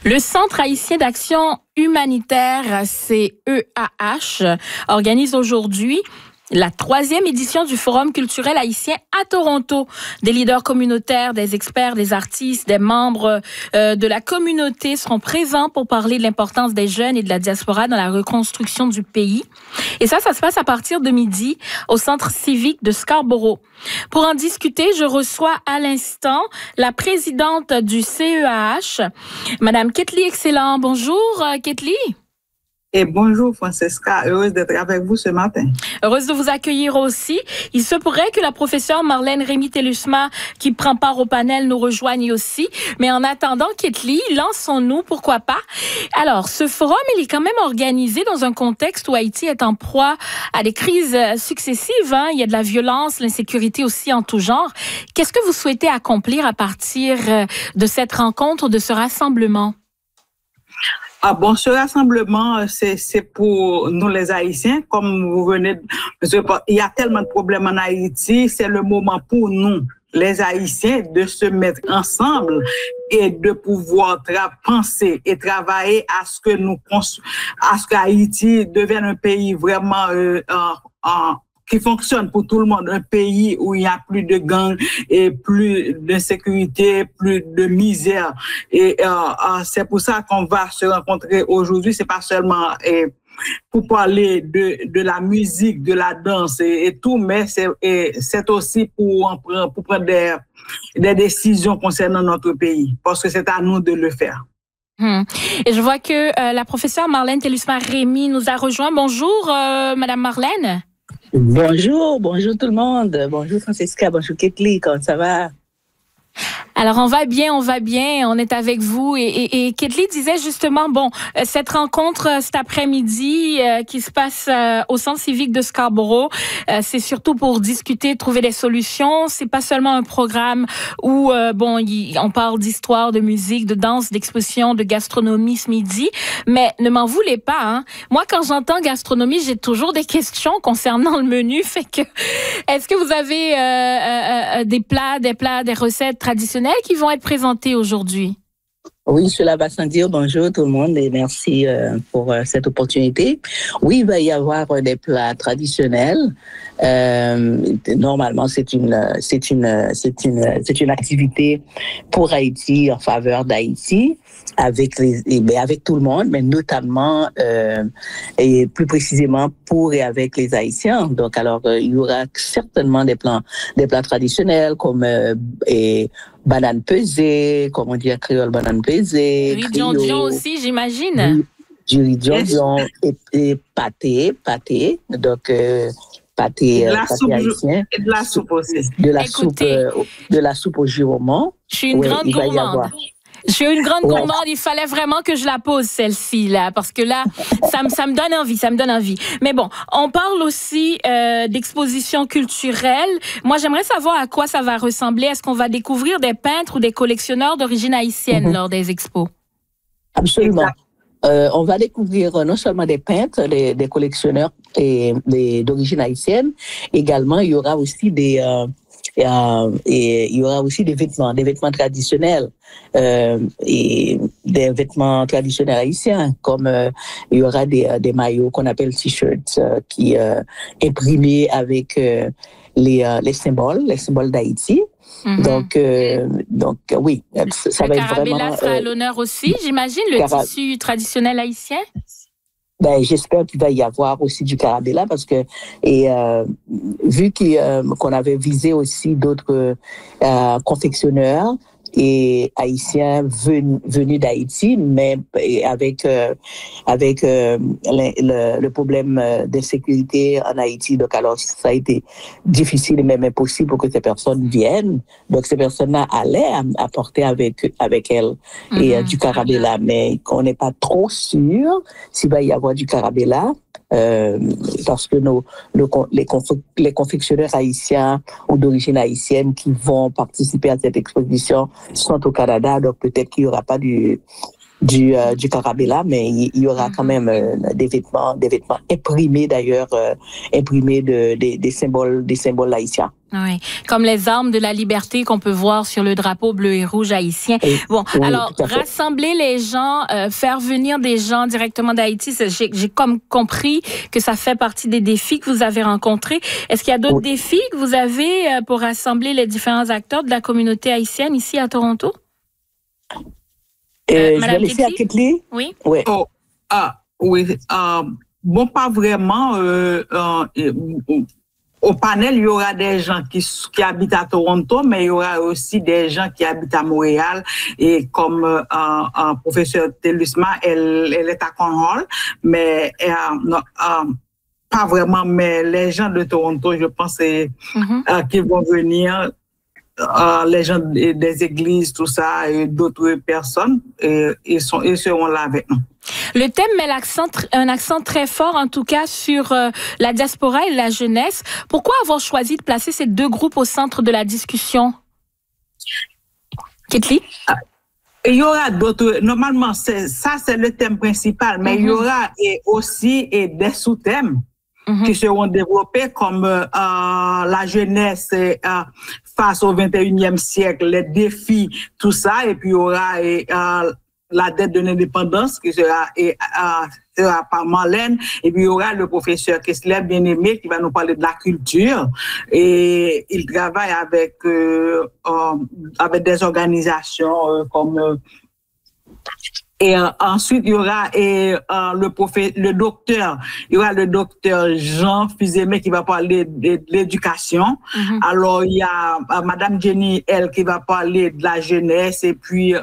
Le Centre haïtien d'action humanitaire, CEAH, organise aujourd'hui la 3e édition du Forum culturel haïtien à Toronto. Des leaders communautaires, des experts, des artistes, des membres de la communauté seront présents pour parler de l'importance des jeunes et de la diaspora dans la reconstruction du pays. Et ça se passe à partir de midi au Centre civique de Scarborough. Pour en discuter, je reçois à l'instant la présidente du CEAH, Madame Ketli Excellent. Bonjour, Ketli. Et bonjour Francesca, heureuse d'être avec vous ce matin. Heureuse de vous accueillir aussi. Il se pourrait que la professeure Marlène Rémy-Télusma, qui prend part au panel, nous rejoigne aussi. Mais en attendant, Ketli, lançons-nous, pourquoi pas. Alors, ce forum, il est quand même organisé dans un contexte où Haïti est en proie à des crises successives. Il y a de la violence, l'insécurité aussi en tout genre. Qu'est-ce que vous souhaitez accomplir à partir de cette rencontre, de ce rassemblement? Ah bon, ce rassemblement, c'est pour nous les Haïtiens, comme vous venez il y a tellement de problèmes en Haïti, c'est le moment pour nous, les Haïtiens, de se mettre ensemble et de pouvoir penser et travailler à ce que à ce qu'Haïti devienne un pays vraiment qui fonctionne pour tout le monde, un pays où il y a plus de gangs et plus de sécurité, plus de misère. Et c'est pour ça qu'on va se rencontrer aujourd'hui. C'est pas seulement pour parler de la musique, de la danse et tout, mais c'est aussi pour prendre des décisions concernant notre pays, parce que c'est à nous de le faire. Et je vois que la professeure Marlène Télusma-Rémy nous a rejoint. Bonjour, Madame Marlène. Bonjour tout le monde. Bonjour Francesca, bonjour Ketli, comment ça va? Alors, on va bien, on est avec vous. Et Ketli disait justement, cette rencontre cet après-midi qui se passe au Centre civique de Scarborough, c'est surtout pour discuter, trouver des solutions. C'est pas seulement un programme où, on parle d'histoire, de musique, de danse, d'exposition, de gastronomie ce midi. Mais ne m'en voulez pas, hein. Moi, quand j'entends gastronomie, j'ai toujours des questions concernant le menu. Fait que, est-ce que vous avez des recettes traditionnelles qui vont être présentées aujourd'hui? Oui, cela va sans dire. Bonjour tout le monde et merci pour cette opportunité. Oui, il va y avoir des plats traditionnels. Normalement, c'est une activité pour Haïti, en faveur d'Haïti, avec tout le monde, mais notamment et plus précisément pour et avec les Haïtiens. Donc, alors, il y aura certainement des plats traditionnels comme banane pesée, comme on dit à créole, banane pesée. Riz dion aussi, j'imagine. Du riz dion et pâté. Donc, pâté haïtien. Et de la soupe aussi. De la soupe au giromont. Je suis une grande gourmande. Je suis une grande gourmande. Il fallait vraiment que je la pose, celle-ci, là, parce que là, ça me donne envie, Mais bon, on parle aussi d'exposition culturelle. Moi, j'aimerais savoir à quoi ça va ressembler. Est-ce qu'on va découvrir des peintres ou des collectionneurs d'origine haïtienne lors des expos? Absolument. On va découvrir non seulement des peintres, des collectionneurs d'origine haïtienne. Également, il y aura aussi des vêtements traditionnels et des vêtements traditionnels haïtiens, comme il y aura des maillots qu'on appelle t-shirts qui imprimés avec les symboles d'Haïti. Donc oui, ça va être vraiment. Le carabella sera à l'honneur aussi, j'imagine, le tissu traditionnel haïtien. J'espère qu'il va y avoir aussi du carabella parce que vu qu'on avait visé aussi d'autres confectionneurs et haïtiens venus d'Haïti, mais avec le problème d'insécurité en Haïti. Donc alors ça a été difficile et même impossible pour que ces personnes viennent. Donc ces personnes-là allaient apporter avec elles et du carabella, mais on n'est pas trop sûr s'il va y avoir du carabella. Parce que les confectionneurs haïtiens ou d'origine haïtienne qui vont participer à cette exposition sont au Canada, donc peut-être qu'il n'y aura pas du du Carabella, mais il y aura quand même des vêtements imprimés d'ailleurs, imprimés des symboles haïtiens. Oui, comme les armes de la liberté qu'on peut voir sur le drapeau bleu et rouge haïtien. Bon, oui, alors, rassembler les gens, faire venir des gens directement d'Haïti, j'ai comme compris que ça fait partie des défis que vous avez rencontrés. Est-ce qu'il y a d'autres défis que vous avez pour rassembler les différents acteurs de la communauté haïtienne ici à Toronto? Je vais laisser à Ketli. Oui. Oui. Oui. Bon, pas vraiment. Au panel, il y aura des gens qui habitent à Toronto, mais il y aura aussi des gens qui habitent à Montréal. Et comme professeur Telusma, elle est à Cornwall, mais pas vraiment. Mais les gens de Toronto, je pense, qu'ils vont venir. Les gens des églises, tout ça, et d'autres personnes, ils seront là avec nous. Le thème met un accent très fort, en tout cas, sur la diaspora et la jeunesse. Pourquoi avoir choisi de placer ces deux groupes au centre de la discussion? Ketli? Il y aura d'autres. Normalement, c'est le thème principal, mais il y aura aussi des sous-thèmes qui seront développés comme la jeunesse face au 21e siècle, les défis, tout ça, et puis il y aura la dette de l'indépendance qui sera par Marlène, et puis il y aura le professeur Kessler Bien-Aimé qui va nous parler de la culture, et il travaille avec des organisations comme et ensuite, il y aura le docteur Jean Fizemé qui va parler de l'éducation. Alors, il y a Madame Jenny, elle, qui va parler de la jeunesse, et puis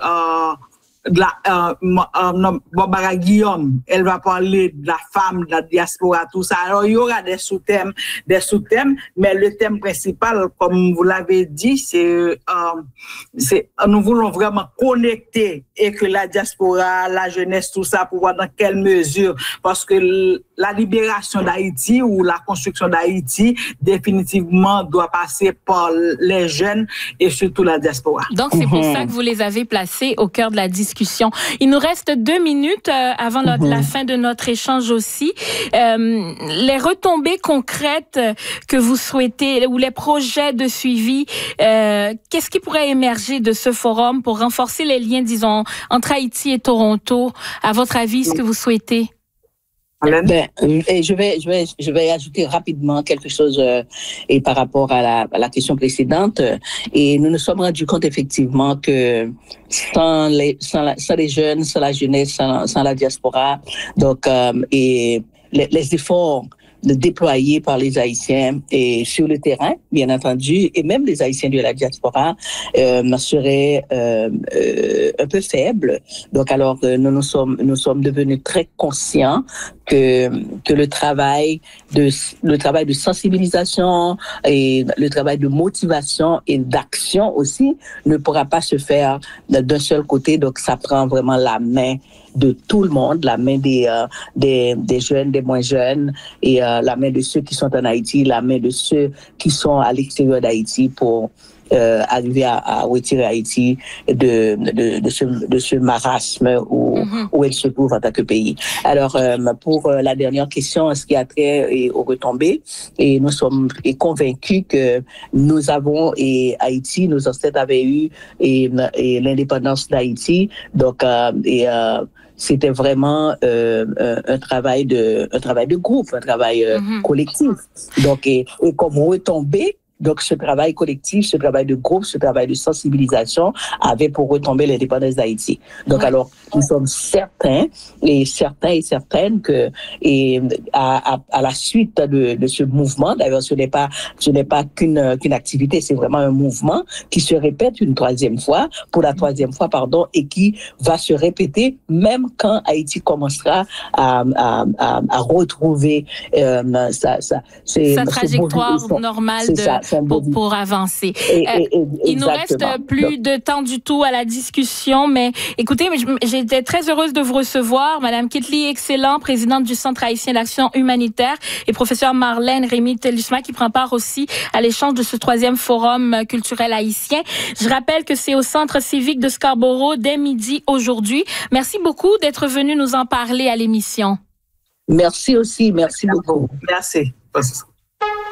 Barbara Guillaume, elle va parler de la femme, de la diaspora, tout ça. Alors, il y aura des sous-thèmes, mais le thème principal, comme vous l'avez dit, c'est nous voulons vraiment connecter et que la diaspora, la jeunesse, tout ça, pour voir dans quelle mesure, parce que la libération d'Haïti ou la construction d'Haïti, définitivement, doit passer par les jeunes et surtout la diaspora. Donc, c'est pour ça que vous les avez placés au cœur de la discussion. Il nous reste 2 minutes avant la fin de notre échange aussi. Les retombées concrètes que vous souhaitez ou les projets de suivi, qu'est-ce qui pourrait émerger de ce forum pour renforcer les liens, disons, entre Haïti et Toronto? À votre avis, ce que vous souhaitez? Je vais ajouter rapidement quelque chose et par rapport à la question précédente. Et nous nous sommes rendus compte effectivement que sans les jeunes, sans la jeunesse, sans la diaspora, donc et les efforts déployés par les Haïtiens et sur le terrain, bien entendu, et même les Haïtiens de la diaspora seraient un peu faibles. Donc alors nous sommes devenus très conscients que le travail de sensibilisation et le travail de motivation et d'action aussi ne pourra pas se faire d'un seul côté. Donc ça prend vraiment la main de tout le monde, la main des jeunes, des moins jeunes, et la main de ceux qui sont en Haïti, la main de ceux qui sont à l'extérieur d'Haïti pour arriver à retirer Haïti de ce marasme où elle se trouve en tant que pays. Alors, pour la dernière question, ce qui a trait aux retombées, et nous sommes convaincus que nous avons, et Haïti, nos ancêtres avaient eu et l'indépendance d'Haïti, donc c'était vraiment un travail de groupe, un travail collectif. Donc, et comme retombée, donc, ce travail collectif, ce travail de groupe, ce travail de sensibilisation avait pour retomber l'indépendance d'Haïti. Donc, alors, nous sommes certains et certaines que, et à la suite de ce mouvement, d'ailleurs, ce n'est pas qu'une activité, c'est vraiment un mouvement qui se répète pour la troisième fois, et qui va se répéter même quand Haïti commencera à retrouver sa trajectoire normale pour avancer. Il nous reste plus de temps du tout à la discussion, mais écoutez, j'étais très heureuse de vous recevoir, Madame Ketli Excellent, présidente du Centre haïtien d'action humanitaire, et professeur Marlène Rémy-Tellusma, qui prend part aussi à l'échange de ce 3e forum culturel haïtien. Je rappelle que c'est au Centre civique de Scarborough dès midi aujourd'hui. Merci beaucoup d'être venu nous en parler à l'émission. Merci aussi, merci beaucoup. Merci.